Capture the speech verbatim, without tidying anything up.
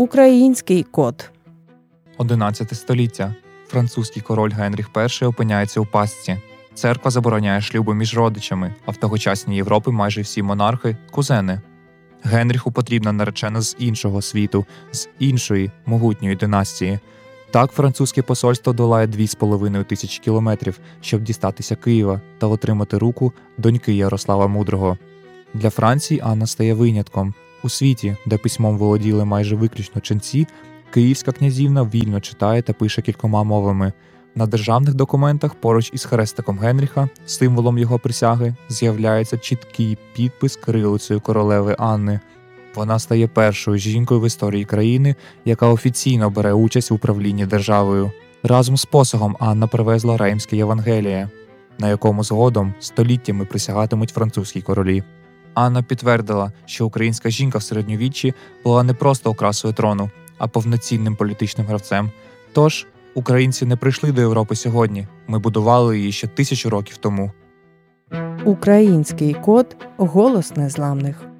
Український код. одинадцяте століття. Французький король Генріх І опиняється у пастці. Церква забороняє шлюби між родичами, а в тогочасній Європі майже всі монархи – кузени. Генріху потрібна наречена з іншого світу, з іншої могутньої династії. Так французьке посольство долає дві з половиною тисячі кілометрів, щоб дістатися Києва та отримати руку доньки Ярослава Мудрого. Для Франції Анна стає винятком. У світі, де письмом володіли майже виключно ченці, Київська князівна вільно читає та пише кількома мовами. На державних документах поруч із хрестиком Генріха, символом його присяги, з'являється чіткий підпис кирилицею королеви Анни. Вона стає першою жінкою в історії країни, яка офіційно бере участь в управлінні державою. Разом з посохом Анна привезла Реймське Євангеліє, на якому згодом століттями присягатимуть французькі королі. Анна підтвердила, що українська жінка в середньовіччі була не просто окрасою трону, а повноцінним політичним гравцем. Тож, українці не прийшли до Європи сьогодні, ми будували її ще тисячу років тому. Український код – голос незламних.